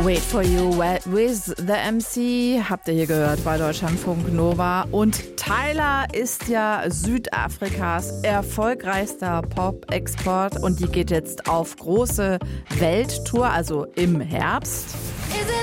Wait for You with the MC habt ihr hier gehört bei Deutschlandfunk Nova. Und Tyla ist ja Südafrikas erfolgreichster Pop-Export und die geht jetzt auf große Welttour, also im Herbst.